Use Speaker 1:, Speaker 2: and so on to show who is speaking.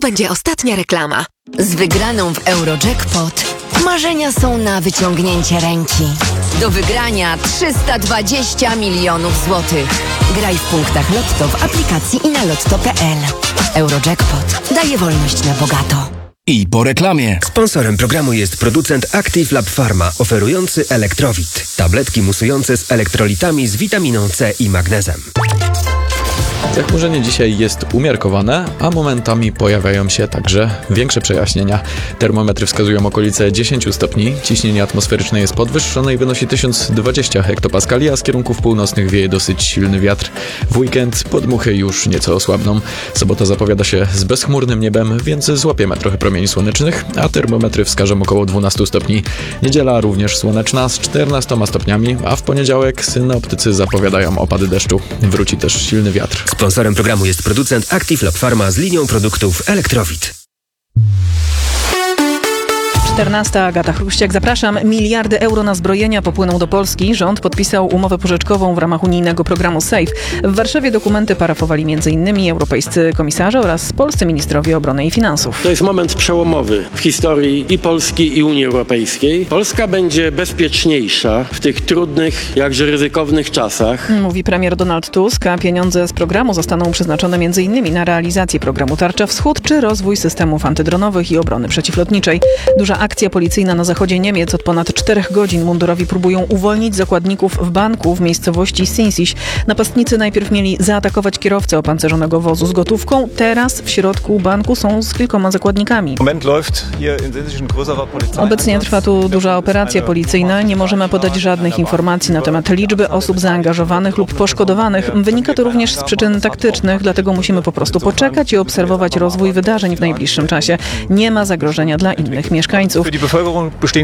Speaker 1: będzie ostatnia reklama.
Speaker 2: Z wygraną w Eurojackpot marzenia są na wyciągnięcie ręki. Do wygrania 320 milionów złotych. Graj w punktach Lotto w aplikacji i na lotto.pl. Eurojackpot daje wolność na bogato.
Speaker 3: I po reklamie.
Speaker 4: Sponsorem programu jest producent Active Lab Pharma, oferujący Elektrowit. Tabletki musujące z elektrolitami z witaminą C i magnezem.
Speaker 5: Zachmurzenie dzisiaj jest umiarkowane, a momentami pojawiają się także większe przejaśnienia. Termometry wskazują okolice 10 stopni, ciśnienie atmosferyczne jest podwyższone i wynosi 1020 hektopaskali, a z kierunków północnych wieje dosyć silny wiatr. W weekend podmuchy już nieco osłabną. Sobota zapowiada się z bezchmurnym niebem, więc złapiemy trochę promieni słonecznych, a termometry wskażą około 12 stopni. Niedziela również słoneczna z 14 stopniami, a w poniedziałek synoptycy zapowiadają opady deszczu. Wróci też silny wiatr.
Speaker 4: Sponsorem programu jest producent Active Lab Pharma z linią produktów Elektrowit.
Speaker 6: 14. Agata Chruściak. Zapraszam. Miliardy euro na zbrojenia popłyną do Polski. Rząd podpisał umowę pożyczkową w ramach unijnego programu SAFE. W Warszawie dokumenty parafowali m.in. europejscy komisarze oraz polscy ministrowie obrony i finansów.
Speaker 7: To jest moment przełomowy w historii i Polski, i Unii Europejskiej. Polska będzie bezpieczniejsza w tych trudnych, jakże ryzykownych czasach.
Speaker 6: Mówi premier Donald Tusk, a pieniądze z programu zostaną przeznaczone m.in. na realizację programu Tarcza Wschód czy rozwój systemów antydronowych i obrony przeciwlotniczej. Duża akcja policyjna na zachodzie Niemiec. Od ponad 4 godzin mundurowi próbują uwolnić zakładników w banku w miejscowości Sinsiś. Napastnicy najpierw mieli zaatakować kierowcę opancerzonego wozu z gotówką. Teraz w środku banku są z kilkoma zakładnikami. Obecnie trwa tu duża operacja policyjna. Nie możemy podać żadnych informacji na temat liczby osób zaangażowanych lub poszkodowanych. Wynika to również z przyczyn taktycznych, dlatego musimy po prostu poczekać i obserwować rozwój wydarzeń w najbliższym czasie. Nie ma zagrożenia dla innych mieszkańców.